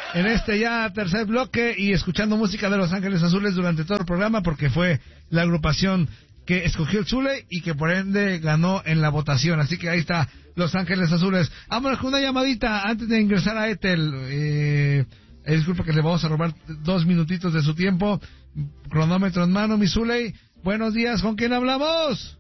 en este ya tercer bloque y escuchando música de Los Ángeles Azules durante todo el programa porque fue la agrupación que escogió el Zule y que por ende ganó en la votación. Así que ahí está Los Ángeles Azules. Vámonos con una llamadita antes de ingresar a Ethel. Disculpa que le vamos a robar 2 minutitos de su tiempo. Cronómetro en mano, mi Zule. Buenos días, ¿con quién hablamos?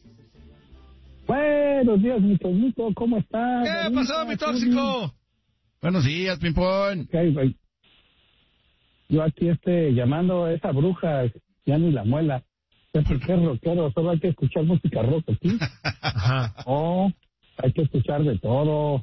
Buenos días, mi Toñito, ¿cómo estás? ¿Qué pasó, mi tóxico? Buenos días, Pimpón. Okay, yo aquí llamando a esa bruja, ya ni la muela. Es porque es rockero, solo hay que escuchar música rock, ¿sí? Ajá. Oh, hay que escuchar de todo,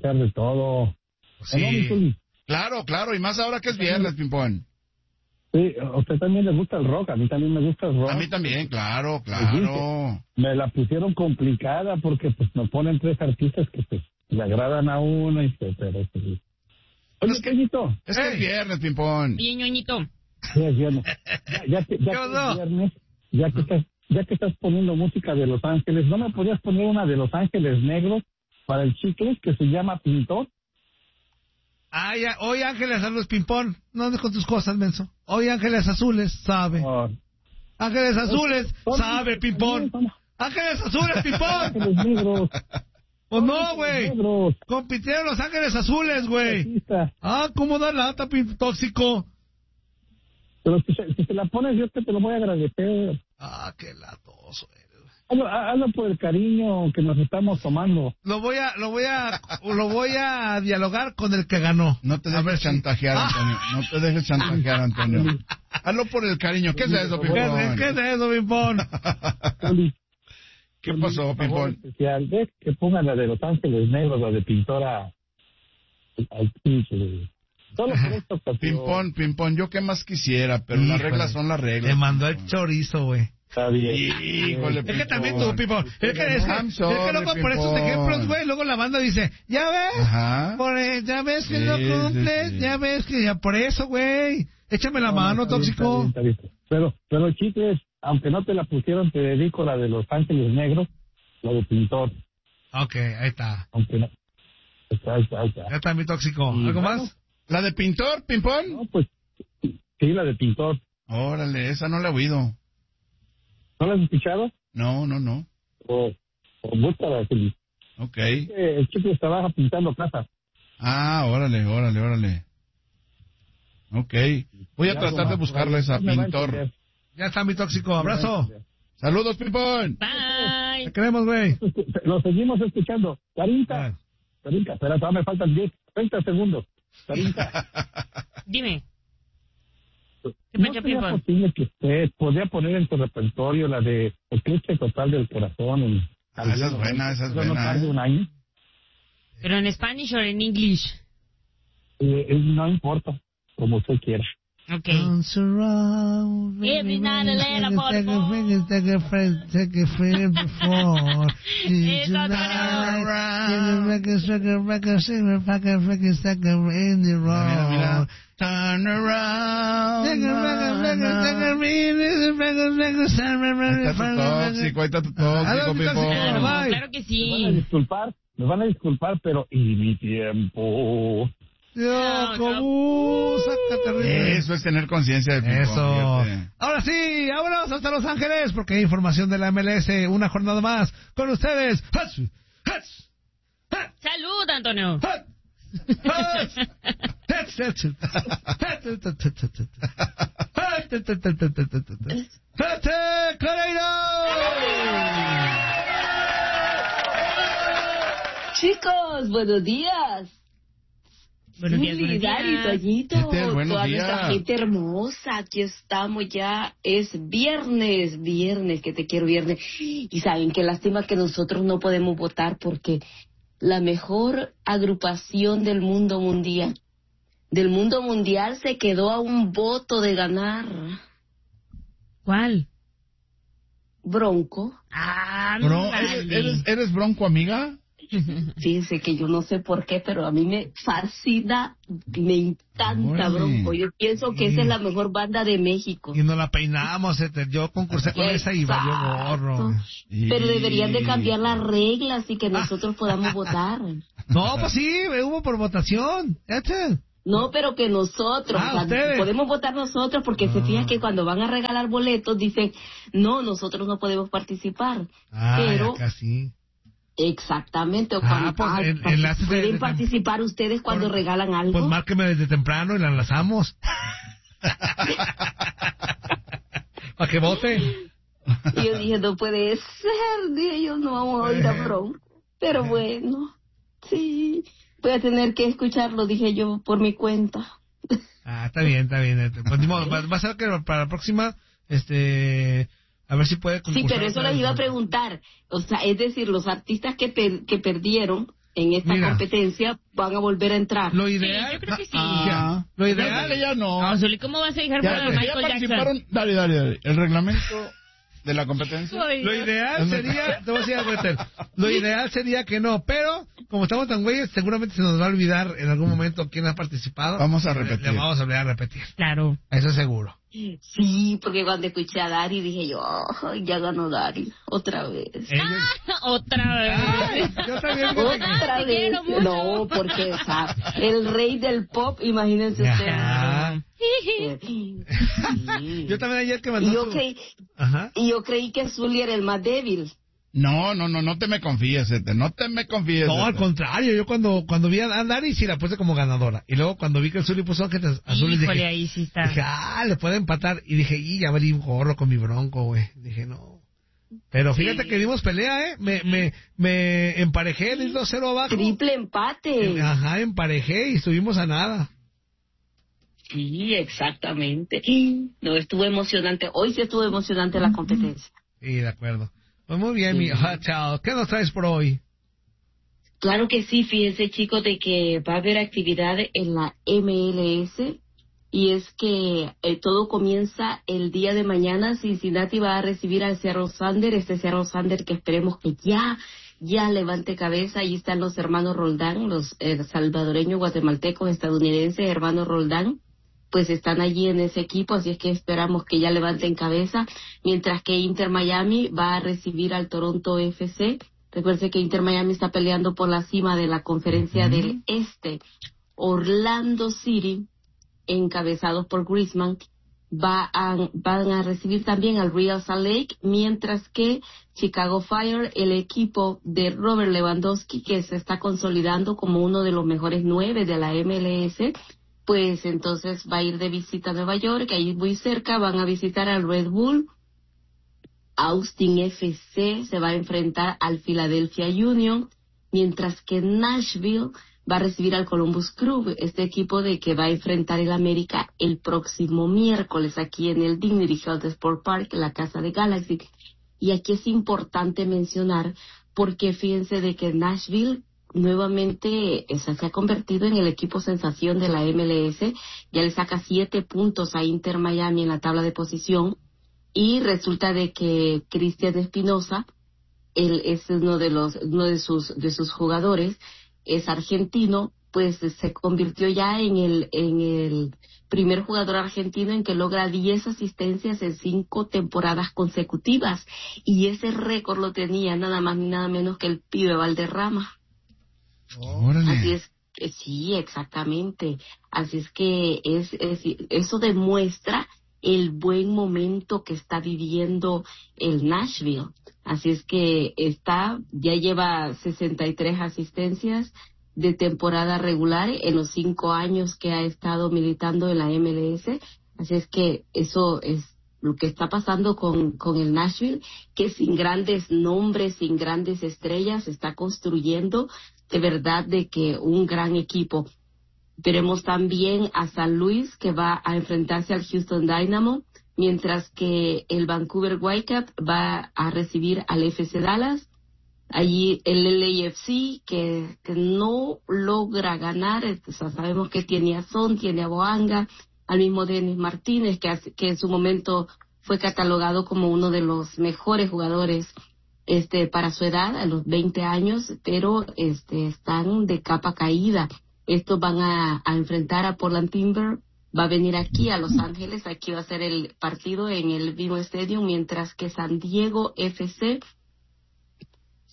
Sí. ¿No, Claro, y más ahora que es viernes, Pimpón. sí, a usted también le gusta el rock, a mí también me gusta el rock. A mí también, claro. Me la pusieron complicada porque pues me ponen 3 artistas que pues le agradan a uno y pues, pero pues, oye, Toñito. Es que es viernes, Pimpón. Bien, ñoñito. Sí, es viernes. Ya que es viernes, ya que estás poniendo música de Los Ángeles, ¿no me podías poner una de Los Ángeles Negros para el Chicles que se llama Pintor? Ah, ya. Hoy Ángeles Azules, Pimpón. No andes con tus cosas, menso. Hoy Ángeles Azules, sabe. Ángeles Azules, sabe, Pimpón. Ángeles Azules, Pimpón. Ángeles Negros. Pues no, güey. Compitieron Los Ángeles Azules, güey. Ah, ¿cómo da lata, tóxico? Pero si te la pones, yo te lo voy a agradecer. Ah, qué latoso eres. Hazlo por el cariño que nos estamos tomando. Lo voy a dialogar con el que ganó. No te dejes chantajear, Antonio. No te dejes chantajear, Antonio. Hazlo por el cariño. ¿Qué es eso, Pimpón? ¿Qué es eso, Pimpón? ¿Qué pasó, Pimpón? Especial, ¿ves? Que pongan la de Los Ángeles Negros, la de Pintora al pinche. Solo por esta ocasión. Pimpón, yo qué más quisiera, pero las reglas son las reglas. Te mandó el chorizo, güey. Está bien. Híjole, Es que también tú, Pimpón. Es que luego por esos ejemplos, güey, luego la banda dice, ya ves, ya ves que no cumples, ya ves que ya por eso, güey. Échame la mano, tóxico. Está bien. Pero Chicles, aunque no te la pusieron, te dedico la de Los Ángeles Negros, la de Pintor. Ok, ahí está. Aunque no. Ahí está. Ya está mi tóxico. ¿Algo más? ¿La de Pintor, Pimpón? No, pues, sí, la de Pintor. Órale, esa no la he oído. ¿No la has escuchado? No. O búscala, Feliz. Ok. El Chicles trabaja pintando casas. Ah, órale. Ok. Voy a tratar de buscarle esa Pintor. Ya está mi tóxico. Abrazo. Saludos, Pimpón. Bye. Te queremos, güey. Lo seguimos escuchando. Carinta, espera, todavía me faltan 30 segundos. Carinta. Dime. ¿Qué ¿No pecho, sería Pimpón? posible que usted podría poner en su repertorio la de Eclipse Total del Corazón? Esa es buena. No tarde un año. ¿Pero en Spanish o en English? No importa, como usted quiera. Ok. Every night I let a body fall. Take a friend before. It's not Mira. Turn around. Ahí está tu tóxico, Pimpón. Claro que sí. Me van a disculpar, pero y mi tiempo. Eso es tener conciencia de Pimpón. Eso. Fíjate. Ahora sí, vámonos hasta Los Ángeles, porque hay información de la MLS. Una jornada más con ustedes. Salud, Antonio. Chicos, buenos días. Buenos días, buenos Dari, días. Toñito, Buenos toda días. nuestra gente hermosa, aquí estamos ya, es viernes, que te quiero viernes. Y saben qué lástima que nosotros no podemos votar porque la mejor agrupación del mundo mundial se quedó a un voto de ganar. ¿Cuál? Bronco. ¿Eres Bronco, amiga? Fíjense que yo no sé por qué, pero a mí me fascina, me encanta Órale. Bronco. Yo pienso que esa es la mejor banda de México. Y nos la peinamos, yo concursé con esa y valió gorro. Pero deberían de cambiar las reglas y que nosotros podamos votar. No, pues sí, hubo por votación. No, pero que nosotros, o sea, ustedes. podemos votar nosotros, porque se fija que cuando van a regalar boletos dicen, no, nosotros no podemos participar. Pero acá sí. exactamente, o cuando pues enlaces pueden participar ustedes cuando regalan algo. Pues márqueme desde temprano y la enlazamos. Para que vote. Y yo dije, no puede ser, dije yo, no vamos a ir a Bronx. Pero bueno, sí, voy a tener que escucharlo, dije yo, por mi cuenta. Está bien. Pues, va a ser que para la próxima, a ver si puede concursar. Sí, pero eso les iba a preguntar. O sea, es decir, los artistas que perdieron en esta competencia van a volver a entrar. Lo ideal... Sí, yo creo que sí. Lo ideal... Ya no. ¿Cómo vas a dejar Ya, para ya Michael participaron. Jackson? Dale. El reglamento de la competencia. Lo ideal sería... Te voy a decir algo, Ethel. Lo ideal sería que no, pero como estamos tan güeyes, seguramente se nos va a olvidar en algún momento quién ha participado. Vamos a repetir. Le vamos a volver a repetir. Claro. Eso es seguro. Sí, porque cuando escuché a Dari dije yo, ya ganó Dari, otra vez. Otra vez. Yo también. Otra Te vez. quiero mucho. No, porque, o sea, el rey del pop, imagínense ustedes. Ajá. Sí. Yo también ayer que mandó Y yo creí que Zully era el más débil. No te me confíes, no te me confíes. No, al contrario, yo cuando vi a Dari sí la puse como ganadora. Y luego cuando vi que el Zully puso ángeles azules Híjole, dije, ahí sí está. le puede empatar. Y dije, ya valí un gorro con mi Bronco, güey. Dije, no. Pero fíjate que dimos pelea, me emparejé, el 2-0 abajo. Triple empate. Ajá, emparejé y estuvimos a nada. Sí, exactamente. No, estuvo emocionante. Hoy sí estuvo emocionante la competencia. Sí, de acuerdo. Pues muy bien, mi chao. ¿Qué nos traes por hoy? Claro que sí, fíjense chicos de que va a haber actividad en la MLS y es que todo comienza el día de mañana. Cincinnati va a recibir al Seattle Sounders, Seattle Sounders que esperemos que ya levante cabeza. Ahí están los hermanos Roldán, los salvadoreños, guatemaltecos, estadounidenses, hermanos Roldán, pues están allí en ese equipo, así es que esperamos que ya levanten cabeza, mientras que Inter Miami va a recibir al Toronto FC. Recuerden que Inter Miami está peleando por la cima de la conferencia del Este. Orlando City, encabezados por Griezmann, van a recibir también al Real Salt Lake, mientras que Chicago Fire, el equipo de Robert Lewandowski, que se está consolidando como uno de los mejores 9 de la MLS, pues entonces va a ir de visita a Nueva York, ahí muy cerca, van a visitar al Red Bull. Austin FC se va a enfrentar al Philadelphia Union, mientras que Nashville va a recibir al Columbus Crew, este equipo de que va a enfrentar el América el próximo miércoles aquí en el Dignity Health Sport Park, la casa de Galaxy. Y aquí es importante mencionar, porque fíjense de que Nashville nuevamente se ha convertido en el equipo sensación de la MLS, ya le saca 7 puntos a Inter Miami en la tabla de posición, y resulta de que Cristian Espinosa, él es uno de sus jugadores, es argentino, pues se convirtió ya en el primer jugador argentino en que logra 10 asistencias en 5 temporadas consecutivas, y ese récord lo tenía nada más ni nada menos que el pibe Valderrama. Órale. Así es que sí, exactamente. Así es que eso demuestra el buen momento que está viviendo el Nashville. Así es que ya lleva 63 asistencias de temporada regular en los 5 años que ha estado militando en la MLS. Así es que eso es lo que está pasando con el Nashville, que sin grandes nombres, sin grandes estrellas, está construyendo de verdad de que un gran equipo. Veremos también a San Luis, que va a enfrentarse al Houston Dynamo, mientras que el Vancouver Whitecaps va a recibir al FC Dallas. Allí el LAFC, que no logra ganar, o sea, sabemos que tiene a Son, tiene a Boanga, al mismo Denis Martínez, que en su momento fue catalogado como uno de los mejores jugadores para su edad, a los 20 años, pero están de capa caída. Estos van a enfrentar a Portland Timber, va a venir aquí a Los Ángeles, aquí va a ser el partido en el BMO Stadium, mientras que San Diego FC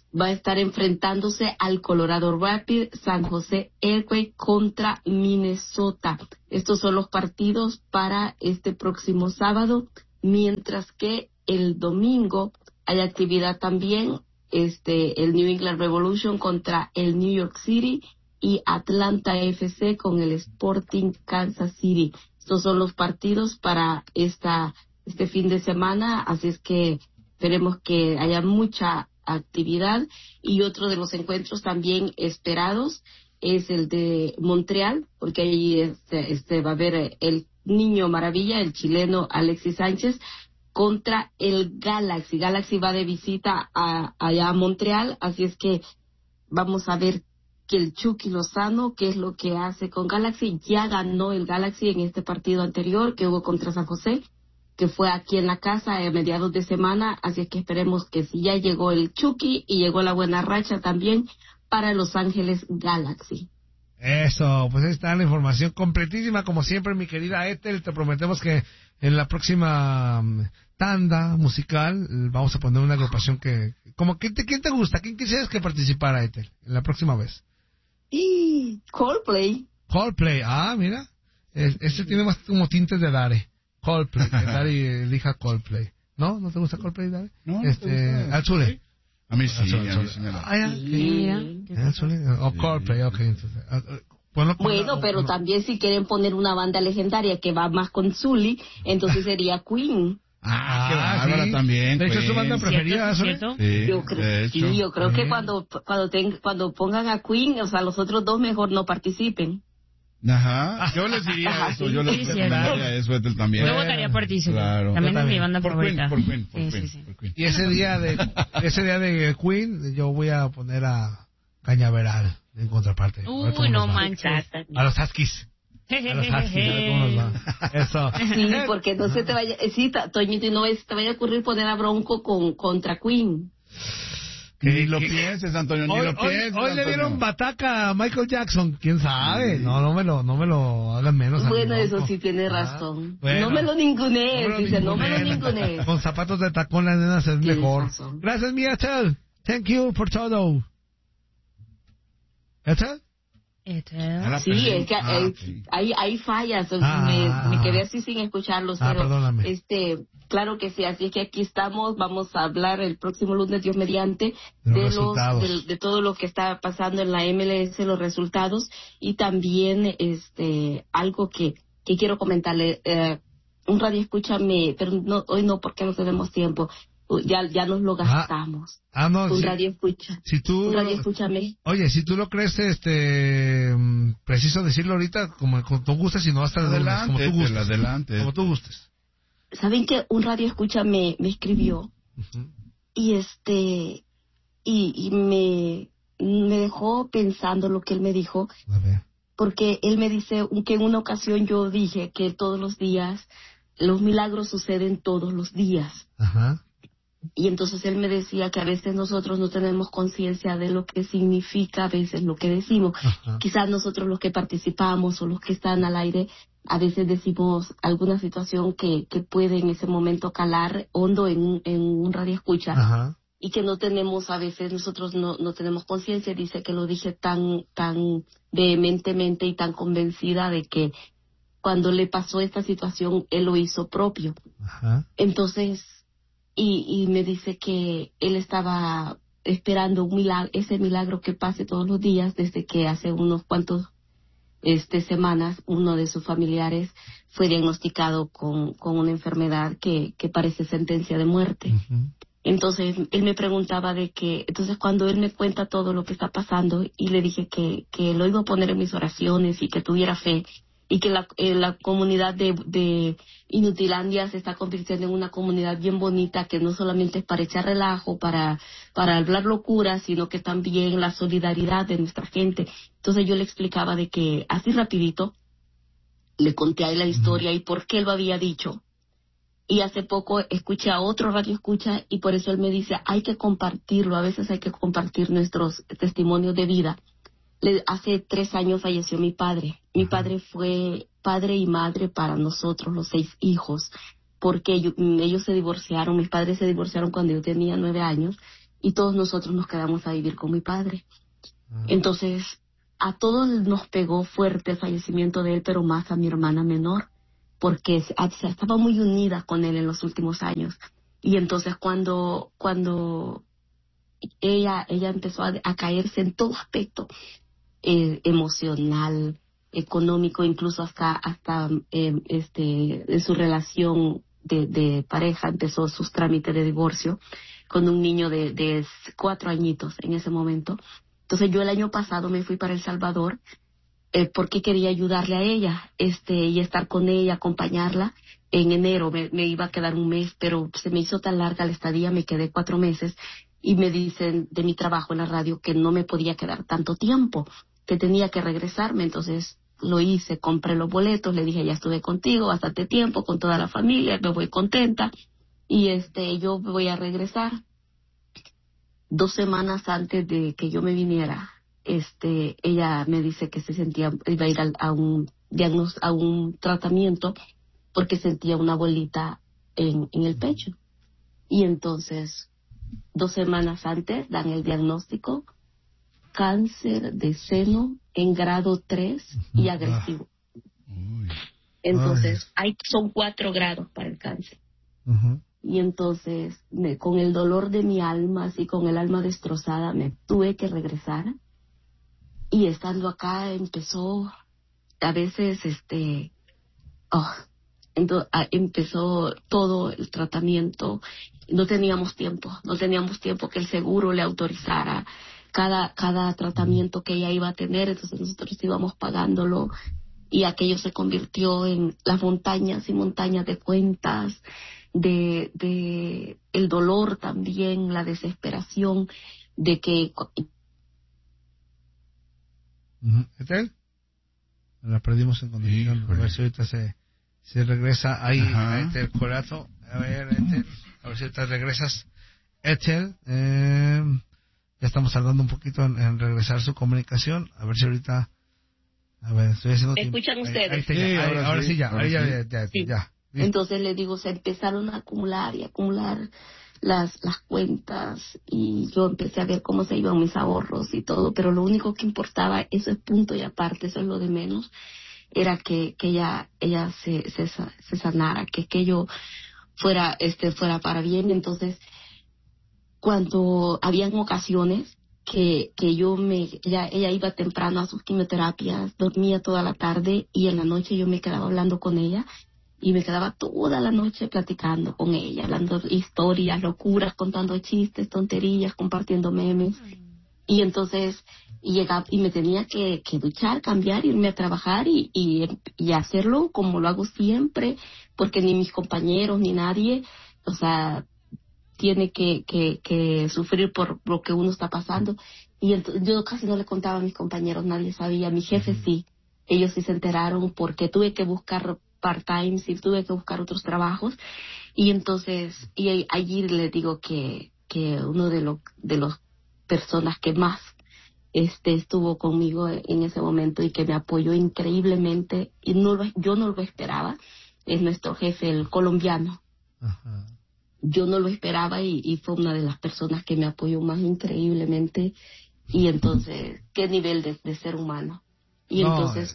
va a estar enfrentándose al Colorado Rapids, San José Earthquake contra Minnesota. Estos son los partidos para este próximo sábado, mientras que el domingo hay actividad también, el New England Revolution contra el New York City y Atlanta FC con el Sporting Kansas City. Estos son los partidos para este fin de semana, así es que esperemos que haya mucha actividad. Y otro de los encuentros también esperados es el de Montreal, porque ahí va a haber el niño maravilla, el chileno Alexis Sánchez, contra el Galaxy. Galaxy va de visita allá a Montreal, así es que vamos a ver que el Chucky Lozano, qué es lo que hace con Galaxy. Ya ganó el Galaxy en este partido anterior que hubo contra San José, que fue aquí en la casa a mediados de semana, así es que esperemos que si ya llegó el Chucky y llegó la buena racha también para Los Ángeles Galaxy. Eso, pues ahí está la información completísima, como siempre, mi querida Ethel. Te prometemos que en la próxima tanda musical vamos a poner una agrupación que... ¿Quién te gusta? ¿Quién quisieras que participara, Ethel, en la próxima vez? Y Coldplay. Coldplay, mira. Este tiene más como tintes de Dare. Coldplay, que Dare elija Coldplay. ¿No? ¿No te gusta Coldplay, Dare? No, Al Zule. A mí sí, a mí sí me da. O Coldplay, ok. Entonces, bueno, pero también si quieren poner una banda legendaria que va más con Zully, entonces sería Queen. Qué bárbara sí. también. De hecho, es tu banda preferida, ¿Cierto? Sí, yo creo que cuando pongan a Queen, o sea, los otros dos mejor no participen. Ajá, yo les diría eso, yo les diría eso, Ethel, también. Yo votaría por ti, claro. También es mi banda favorita. Por Queen. Y ese día de Queen, yo voy a poner a Cañaveral en contraparte. Uy, no manches. A los Huskies. A los Huskies, a ver cómo nos va. Eso. Sí, porque no se te vaya, Toñito, y no te vaya a ocurrir poner a Bronco contra Queen. Ni lo pienses, Antonio, ni lo pienses. Hoy le dieron bataca a Michael Jackson, quién sabe. No me lo hagan menos. Bueno, eso sí tiene razón. Bueno, no me lo ningunees, no me lo ningunees. Con zapatos de tacón las nenas es mejor. Razón. Gracias, mi Ethel. Thank you por todo. ¿Ethel? Sí, es que hay fallas. Me quedé así sin escucharlos, pero perdóname. Claro que sí, así es que aquí estamos, vamos a hablar el próximo lunes, Dios mediante, de todo lo que está pasando en la MLS, los resultados, y también algo que quiero comentarle. Un radio escúchame, pero no, hoy no, porque no tenemos tiempo. Ya nos lo gastamos. Un radio escucha. Un radio escúchame. Oye, si tú lo crees preciso decirlo ahorita, como tú gustes, y no hasta adelante, como tú gustes. Adelante. Como tú gustes. ¿Saben que un radio escucha me escribió? Uh-huh. Y me dejó pensando lo que él me dijo. A ver. Porque él me dice que en una ocasión yo dije que todos los días, los milagros suceden todos los días. Ajá. Y entonces él me decía que a veces nosotros no tenemos conciencia de lo que significa a veces lo que decimos. Ajá. Quizás nosotros los que participamos o los que están al aire, a veces decimos alguna situación que puede en ese momento calar hondo en un radio escucha. Ajá. Y que no tenemos, a veces nosotros no tenemos conciencia. Dice que lo dije tan vehementemente y tan convencida de que cuando le pasó esta situación, él lo hizo propio. Ajá. Entonces, y me dice que él estaba esperando ese milagro que pase todos los días, desde que hace unos cuantos semanas uno de sus familiares fue diagnosticado con una enfermedad que parece sentencia de muerte. Uh-huh. Entonces él me preguntaba entonces cuando él me cuenta todo lo que está pasando, y le dije que lo iba a poner en mis oraciones y que tuviera fe, y que la comunidad de Inutilandia se está convirtiendo en una comunidad bien bonita, que no solamente es para echar relajo, para hablar locuras, sino que también la solidaridad de nuestra gente. Entonces yo le explicaba de que así rapidito le conté a él la historia y por qué él lo había dicho. Y hace poco escuché a otro radio escucha, y por eso él me dice, hay que compartirlo, a veces hay que compartir nuestros testimonios de vida. Hace 3 años falleció mi padre. Mi padre fue padre y madre para nosotros, los 6 hijos, porque ellos se divorciaron. Mis padres se divorciaron cuando yo tenía 9 años, y todos nosotros nos quedamos a vivir con mi padre. Entonces, a todos nos pegó fuerte el fallecimiento de él, pero más a mi hermana menor, porque estaba muy unida con él en los últimos años. Y entonces cuando ella empezó a caerse en todo aspecto, emocional, económico, incluso hasta en su relación de pareja, empezó sus trámites de divorcio con un niño de 4 añitos en ese momento. Entonces yo el año pasado me fui para El Salvador porque quería ayudarle a ella y estar con ella, acompañarla. En enero me iba a quedar un mes, pero se me hizo tan larga la estadía, me quedé 4 meses y me dicen de mi trabajo en la radio que no me podía quedar tanto tiempo, que tenía que regresarme. Entonces lo hice, compré los boletos, le dije, ya estuve contigo bastante tiempo, con toda la familia, me voy contenta y yo voy a regresar. 2 semanas antes de que yo me viniera, ella me dice que iba a ir a un tratamiento porque sentía una bolita en el pecho. Y entonces, 2 semanas antes dan el diagnóstico, cáncer de seno en grado 3 y agresivo. Entonces, son 4 grados para el cáncer. Y entonces, con el dolor de mi alma, así con el alma destrozada, me tuve que regresar. Y estando acá empezó, a veces, empezó todo el tratamiento. No teníamos tiempo que el seguro le autorizara cada tratamiento que ella iba a tener. Entonces nosotros íbamos pagándolo y aquello se convirtió en las montañas y montañas de cuentas, de el dolor también, la desesperación de que... ¿Etel? La perdimos en condición. A ver si ahorita se regresa ahí a Etel Corazo. A ver, Etel, a ver si ahorita regresas. Etel, ya estamos tardando un poquito en regresar su comunicación. A ver si ahorita... A ver, estoy haciendo... ¿Escuchan ustedes? Ahora sí, ya. Entonces le digo, se empezaron a acumular las cuentas y yo empecé a ver cómo se iban mis ahorros y todo, pero lo único que importaba, eso es punto y aparte, eso es lo de menos, era que ella se sanara, que yo fuera para bien. Entonces, cuando habían ocasiones que ella iba temprano a sus quimioterapias, dormía toda la tarde y en la noche yo me quedaba hablando con ella y me quedaba toda la noche platicando con ella, hablando historias, locuras, contando chistes, tonterías, compartiendo memes. Y entonces llegaba y me tenía que duchar, cambiar, irme a trabajar y hacerlo como lo hago siempre, porque ni mis compañeros ni nadie, o sea, tiene que sufrir por lo que uno está pasando. Y yo casi no le contaba a mis compañeros, nadie sabía. Mi jefe sí, ellos sí se enteraron porque tuve que buscar part-time, sí tuve que buscar otros trabajos. Y entonces, y allí le digo que uno de los personas que más estuvo conmigo en ese momento y que me apoyó increíblemente, y yo no lo esperaba, es nuestro jefe, el colombiano. Yo no lo esperaba y fue una de las personas que me apoyó más increíblemente. Y entonces, qué nivel de ser humano. Y entonces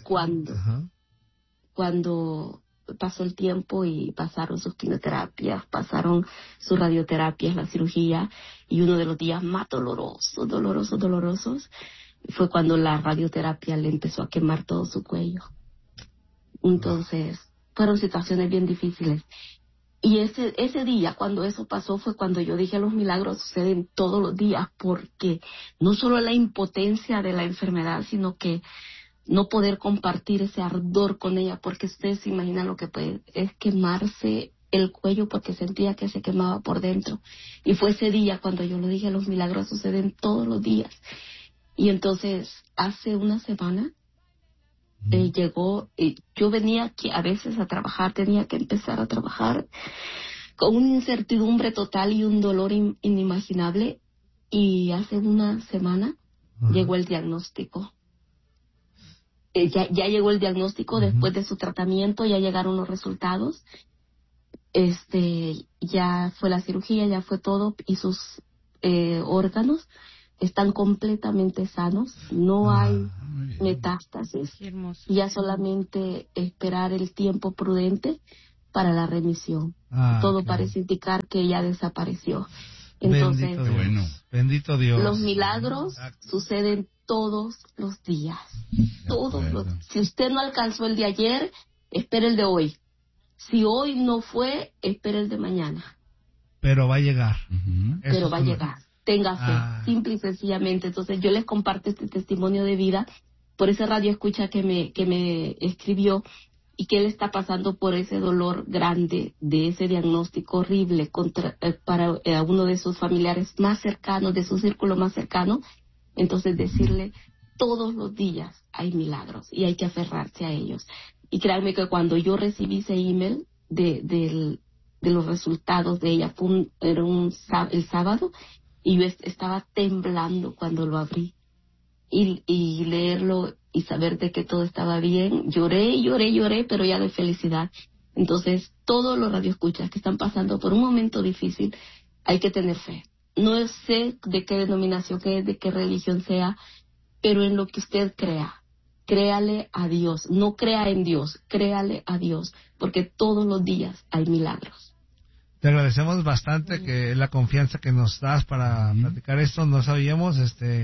cuando pasó el tiempo y pasaron sus quimioterapias, pasaron sus radioterapias, la cirugía, y uno de los días más dolorosos, fue cuando la radioterapia le empezó a quemar todo su cuello. Entonces, fueron situaciones bien difíciles. Y ese día, cuando eso pasó, fue cuando yo dije, los milagros suceden todos los días, porque no solo la impotencia de la enfermedad, sino que no poder compartir ese ardor con ella, porque ustedes se imaginan lo que es quemarse el cuello, porque sentía que se quemaba por dentro. Y fue ese día cuando yo le dije, los milagros suceden todos los días. Y entonces, hace una semana, llegó, yo venía aquí a veces a trabajar, tenía que empezar a trabajar con una incertidumbre total y un dolor inimaginable, y hace una semana llegó el diagnóstico. Ya llegó el diagnóstico después de su tratamiento, ya llegaron los resultados, ya fue la cirugía, ya fue todo, y sus órganos están completamente sanos, no hay metástasis. Ya solamente esperar el tiempo prudente para la remisión. Todo parece indicar que ya desapareció. Entonces, bendito Dios. Los milagros suceden todos los días. Si usted no alcanzó el de ayer, espere el de hoy. Si hoy no fue, espere el de mañana. Pero va a llegar. Pero va a llegar. Tenga fe, simple y sencillamente. Entonces yo les comparto este testimonio de vida por ese radio escucha que me escribió, y que él está pasando por ese dolor grande de ese diagnóstico horrible para uno de sus familiares más cercanos, de su círculo más cercano. Entonces decirle, todos los días hay milagros y hay que aferrarse a ellos. Y créanme que cuando yo recibí ese email de los resultados de ella, era el sábado, y yo estaba temblando cuando lo abrí. Y leerlo y saber de que todo estaba bien, lloré, pero ya de felicidad. Entonces, todos los radioescuchas que están pasando por un momento difícil, hay que tener fe. No sé de qué denominación es, de qué religión sea, pero en lo que usted crea, créale a Dios. No crea en Dios, créale a Dios, porque todos los días hay milagros. Te agradecemos bastante que la confianza que nos das para platicar esto. No sabíamos,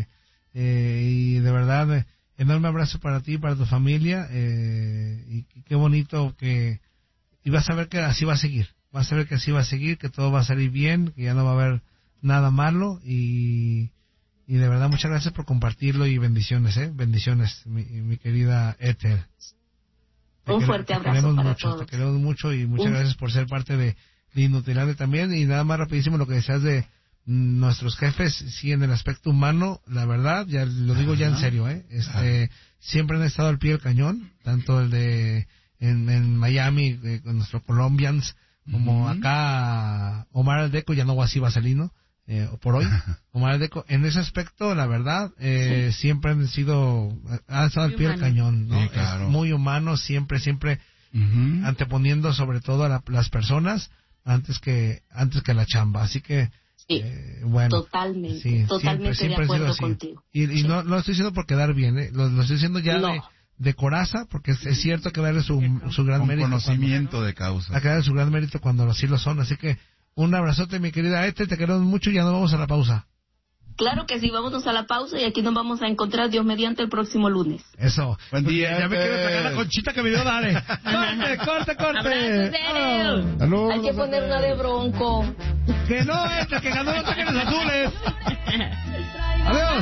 y de verdad, enorme abrazo para ti y para tu familia, y qué bonito y vas a ver que así va a seguir. Vas a ver que así va a seguir, que todo va a salir bien, que ya no va a haber nada malo, y de verdad muchas gracias por compartirlo, y bendiciones, bendiciones, mi querida Ethel. Un fuerte abrazo para todos. Te queremos mucho, y muchas gracias por ser parte de Inutilandia también. Y nada más rapidísimo lo que decías de nuestros jefes, sí, en el aspecto humano, la verdad, ya lo digo ya en serio, siempre han estado al pie del cañón, tanto el de en Miami, con nuestros Colombians, como acá Omar Aldeco, ya no así Vaselino, por hoy, Omar Aldeco, en ese aspecto, la verdad, siempre han estado al pie del cañón, ¿no? Sí, claro. Es muy humano, siempre, anteponiendo sobre todo a las personas antes que la chamba, así que bueno, totalmente de acuerdo contigo. Y no lo estoy diciendo por quedar bien, lo estoy diciendo ya de coraza, porque es cierto que darle su gran mérito. Conocimiento de causa. A que darle su gran mérito cuando así lo son. Así que un abrazote, mi querida Ethel, te queremos mucho, y ya nos vamos a la pausa. Claro que sí, vámonos a la pausa, y aquí nos vamos a encontrar, Dios mediante, el próximo lunes. Eso. Buen día. Ya me quiero sacar la conchita que me dio, dale. ¡Corte! ¡Salud! Hay que poner una de Bronco. Que no, que ganó Los Ángeles Azules. Adiós.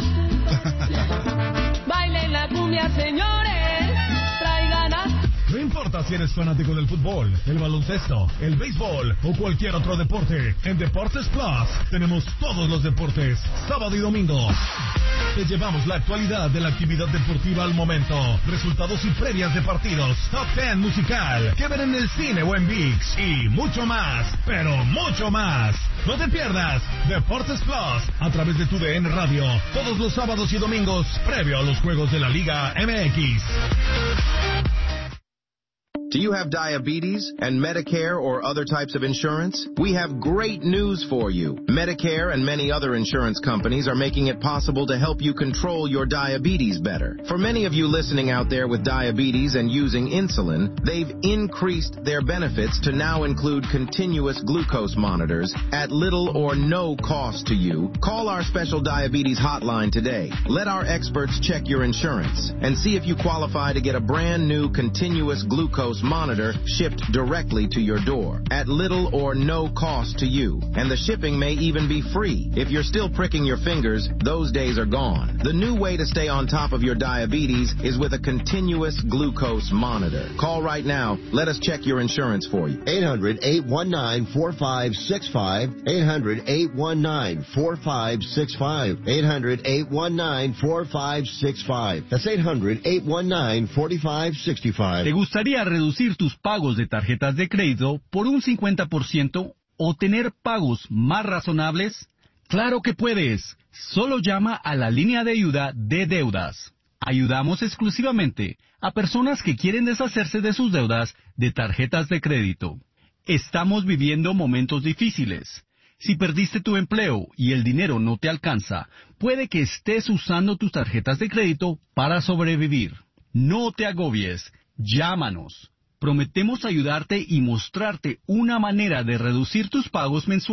Bailen la cumbia, señores. Traigan a... No importa si eres fanático del fútbol, el baloncesto, el béisbol o cualquier otro deporte, en Deportes Plus tenemos todos los deportes, sábado y domingo. Te llevamos la actualidad de la actividad deportiva al momento, resultados y previas de partidos, top 10 musical, que ver en el cine o en ViX, y mucho más, pero mucho más. No te pierdas Deportes Plus a través de tu DN Radio, todos los sábados y domingos, previo a los juegos de la Liga MX. Do you have diabetes and Medicare or other types of insurance? We have great news for you. Medicare and many other insurance companies are making it possible to help you control your diabetes better. For many of you listening out there with diabetes and using insulin, they've increased their benefits to now include continuous glucose monitors at little or no cost to you. Call our special diabetes hotline today. Let our experts check your insurance and see if you qualify to get a brand new continuous glucose monitor shipped directly to your door at little or no cost to you. And the shipping may even be free. If you're still pricking your fingers, those days are gone. The new way to stay on top of your diabetes is with a continuous glucose monitor. Call right now. Let us check your insurance for you. 800-819-4565. 800-819-4565. 800-819-4565. That's 800-819-4565. ¿Te gustaría reducir tus pagos de tarjetas de crédito por un 50% o tener pagos más razonables? ¡Claro que puedes! Solo llama a la línea de ayuda de deudas. Ayudamos exclusivamente a personas que quieren deshacerse de sus deudas de tarjetas de crédito. Estamos viviendo momentos difíciles. Si perdiste tu empleo y el dinero no te alcanza, puede que estés usando tus tarjetas de crédito para sobrevivir. No te agobies, llámanos. Prometemos ayudarte y mostrarte una manera de reducir tus pagos mensuales